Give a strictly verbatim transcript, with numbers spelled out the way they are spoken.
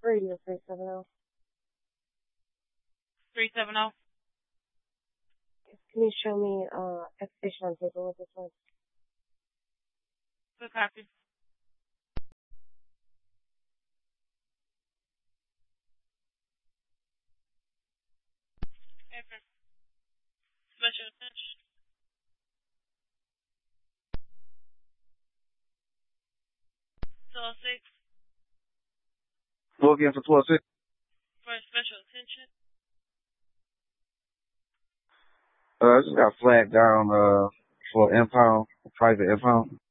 Radio three seven zero. three seven zero. Can you show me uh exhibition on paper what this was? Good copy. Ever. Special attention. twelve six. Go again for twelve six. For special attention. Uh, I just got flagged down uh for impound, private impound.